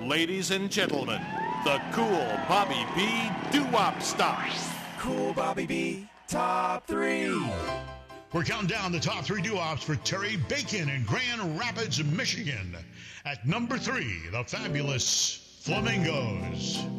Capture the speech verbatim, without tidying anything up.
Ladies and gentlemen, the Cool Bobby B Doo-Wop Stop. Cool Bobby B, top three. We're counting down the top three doo-wops for Terry Bacon in Grand Rapids, Michigan. At number three, the fabulous Flamingos.